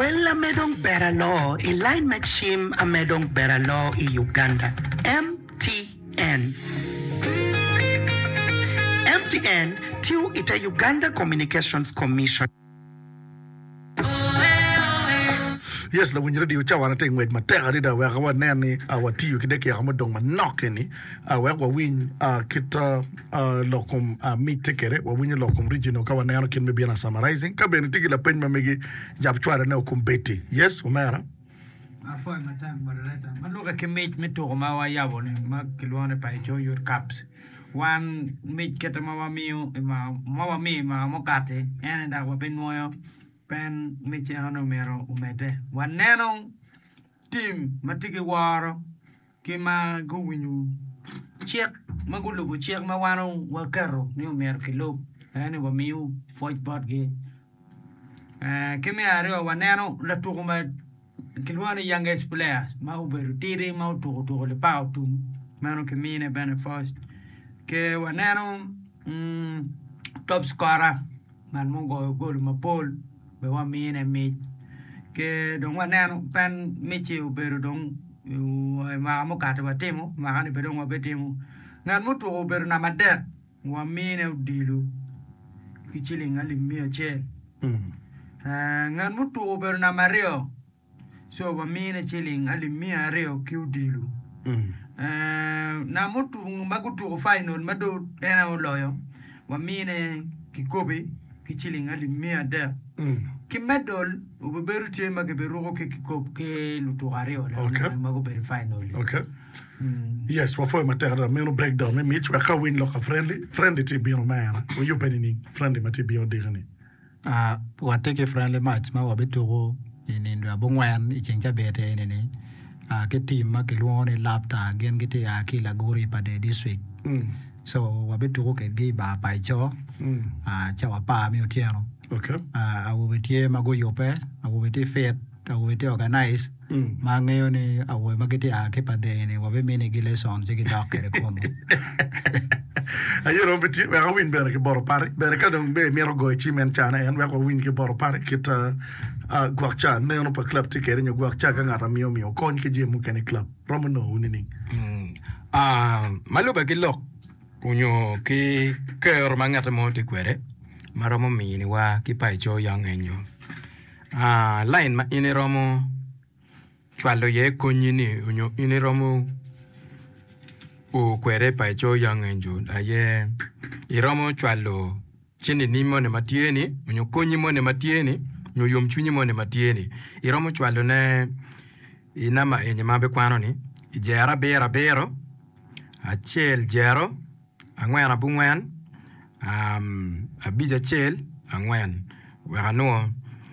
Quella medong beralo, line machim a medong beralo i Uganda. MTN. MTN, tiu ita Uganda Communications Commission. Yes, la winyi radio cha wana ting wed matega dida wa kawa nani wati kideke ya kama dong manok ni wa win kita lokum meetekere wa winyi lokum regional kawa nani kin maybe na summarizing ka ben tigi la pen mamegi jab chwara na kumbeti. Yes, umera afoi matang barata maluka ke meet meto ma wa yabo ne ma kilwane pa cho your caps one meet keta ma mi ma mokate ene da wa ben moyo pen meche hano mero umete waneno team matiki waro kima guwinu check magulugo check mawano wakaro ni umer kilo ene wa miu foj bot ge kime ario waneno la tukuma kilwane youngest players ma uberu tiri ma utuko le pao tum mano kimine benefast ke waneno top scorer man mungo gol mapol be wa mine mi ke don waneno pen michi uberu don ma mo kata wa temo ma hani be don wa betemo ngan mutu uberu na mader wa mine udilu kichili ngali mia che ngan mutu uberu na mario so wa mine chili ngali mia reo kiudilu na mutu magutu final mado ena oloyo wa mine kikobe kichili ngali mia der ki medal uberu tie mageberu ke kikop ke lutuare ola mago ber final okay yes wa foi matera me no breakdown me mitch wa ka win loka friendly ti bi no man wo you penny friendly mati bi odigani wa take friendly match ma wa betoro ini ndo abongwan ichenja bete ini ke team ma ke luone lapta gen gite ya kila gori pa de this week so wa betoro ke gi ba pai cho cha wa pa mi otieno. Okay. I will be mago yope, I will be fair, I will be organized. Mangayoni, I will make it a kepa day and we many gilles on the dark at a corner. You know, but we are win better boro pare, better can be mirago chimen chana and we are win ke boro pare kita guacha, no per club ticket in your guacha at a mio con kijimu can club. Romano winning. Maluba gillo, unyo ki ker mangata monte quere. Maromo mini wa kipai cho young enyo line ma iniromo chwalo ye konyini unyo iniromo u kwere pai cho young enjo aye iromo chwalo chini ni mone matieni unyo konyi mone matieni nyo yomchunyi mone matieni iromo chwalo ne inama enye mabe kwano ni ijera bero achel jero angwena bungwen abija chel angwen wano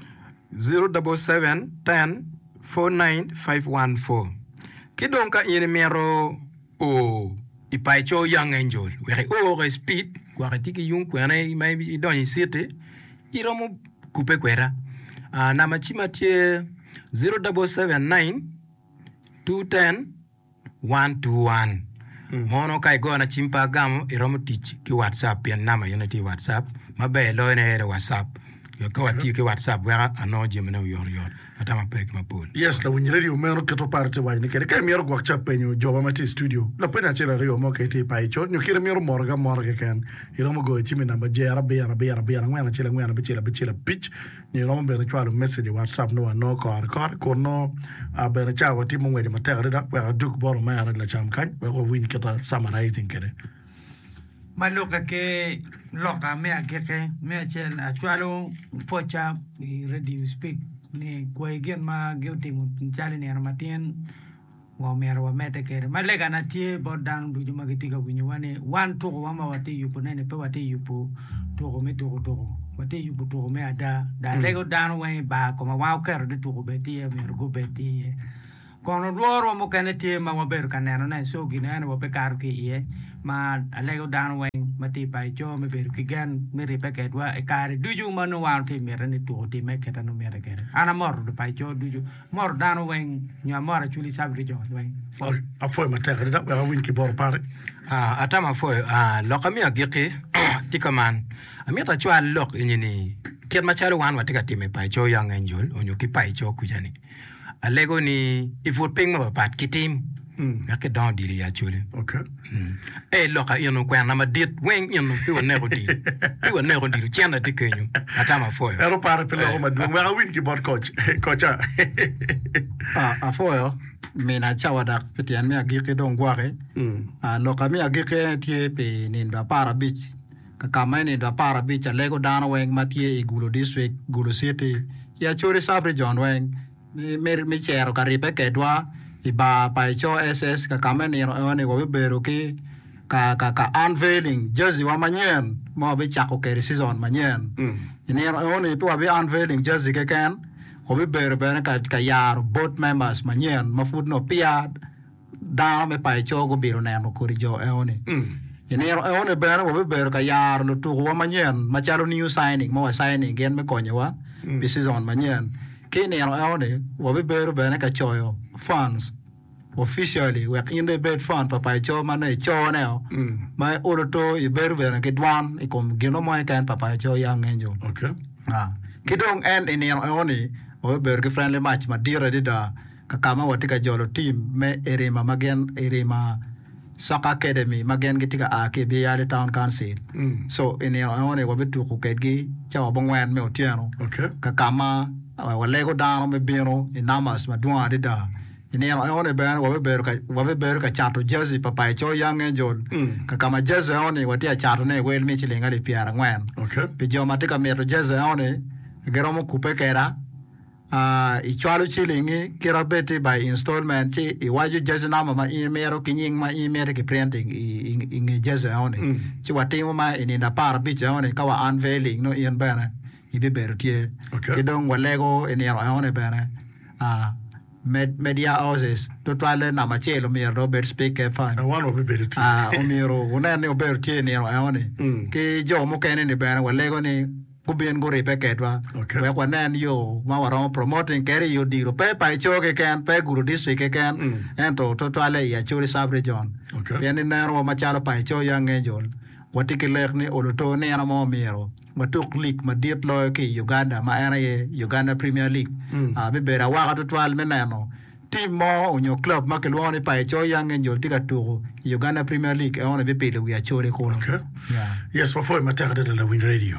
077 10 49 514 kidonka ine mero o ipaicho young angel we speed kwa tiki yung kwana maybe idoni city iromo kupe kwera na machima tie 0779 210 121 mono kai go na chimpa gamo iromo tich ki WhatsApp ya nama unity WhatsApp mabe lo ne WhatsApp yo ka wati ki WhatsApp wa anoje mena yor atama pek mapol. Yes, la winyi radio meno keto parte wa ni kere kai miero kwa chape nyu joba mati studio la pena chela radio mo kai ti paicho nyu kire miero morga kan iromo go chimi namba jera bera ngwana chela ngwana bichela pitch ni iromo bena chwalo message WhatsApp no ko no bena chawa ti mo ngwe matera da wa duk boro ma ara la cham kan wa ko win keta summarizing kere maluka ke loka me akeke me chen achwalo pocha radio speak ni kwa igen ma geuti mutali ni armatien wa mero wa mete kere malega na tie bodang du juma gitika winywane wan to wama wati yupo nene pe wati yupo to me wati yupo to me ada da lego dan we ba ko ma wa kero de to beti me go beti kono duoro mo kanete ma waber kaneno na so ginano wa pekar ki ye ma alego dan we mati pai cho me ber ki gan me re paket wa e kare duju mano wa te me rene to te me ketano me re kere ana mor de pai cho duju mor dan we nya mor chuli sabri jo we a foi matera da wa win ki bor pare atama foi lokami agike tikaman amita chwa lok inyini kiat machalo wan watika time Paicho Young Angel onyo ki Paicho kujani alego ni ifut ping ma pat kitim ngake don diri ya chule Okay. Loka yono kwa na madit wen yono piwa nego diri chana tikenyu atama foyo Ero para pela uma du wa win ki bot coach coacha Afoyo mina chawada pitian mi agiki don gware loka mi agiki tie pe ninda para beach kakama ninda para beach alego dana weng matie Igulu district Gulu city ya chori sabre John weng mi chero karipe kedwa iba Paicho SS kakama ni oni wo beru ki ka unveiling jersey wa manyen mo be chako ke season manyen ni oni to be unveiling jersey ke kan wo be beru be ka yar both members manyen ma food no pia da me Paicho go biro na mo kurijo oni ni oni be wo be beru ka yar lo to wa manyen ma chalo new signing mo signing gen me konyo wa be season manyen kini oni wo be beru be ka choyo funds officially we in the bed fund Paicho mane cho now my oroto I beru na kidwan ikom gino mo kan Paicho Young Angel Okay. kidong end in oni o beru ki friendly match ma dire dida kakama watika jolo team me erima magen erima soccer academy magen gitika AKB Yale Town Council so in oni wo betu ku kedgi chawa bongwen me otiano Okay. kakama walego dano me biro inamas madwa dida ini oni ben wo beru ka chato jersey Paicho Young Angel kakama jersey oni watia chato ne wel mi chilinga li piara ngwen Okay. pijo matika meto jersey oni geromo kupe kera ichwalu chilingi kira beti by installment chi iwaju jersey nama ma imero kinying ma imero ki printing ingi jersey oni chi watimo ma ininda para biche oni kawa unveiling no ian bana ibi beru tie Okay. kidong walego ini oni bana media houses to twale na machelo mi Robert speak fan One of the better. omiro unene Robert tie ni aone ki jo mo kene ni bana walego ni kubien gori peketwa Okay. we kwanen yo ma waro promoting carry yo diro pe Paicho ke kan pe Gulu district ke kan ento to twale ya churi sabre John Okay. yani nero machalo Paicho Young Angel watikilek ni oloto ne ana mo miro matuk league madit lo ki Uganda ma ana ye Uganda Premier League be bera wa to twal menano team mo onyo club ma kelwoni Paicho Young Angel tika tugo Uganda Premier League e ona be pele wi achore ko Okay. yeah Yes, before my tag de la Win Radio.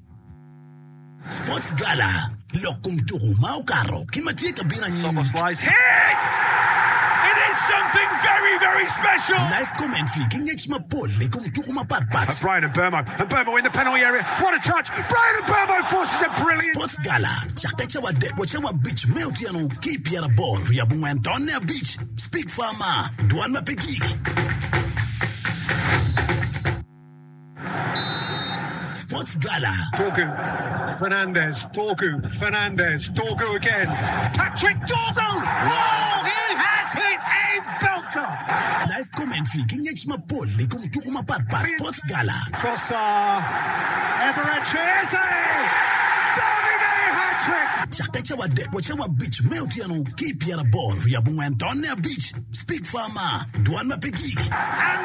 Sports Gala lokum tugu maukaro kimatika bina nyingi Flies hit! It is something very, very special. live commentary kinyech mapol likum tugu mapatpat That's Brian and Burmo in the penalty area. What a touch! Brian and Burmo forces a brilliant. Sports Gala chakacha wa dek wa beach meutiano keep ya bor ya bungwentonne beach speak farmer duan mapegik Sports Gala Dorgu, Fernandez, Dorgu again. Patrick Dorgu! Oh, he has hit a belter! live commentary kinyech mapol likum tugu mapatpat Sports Gala Trossard, Eberechi, Domine hat-trick! chakacha wa dek wa beach meutiano keep ya bor ya bungwentonne beach speak farmer duan mapegik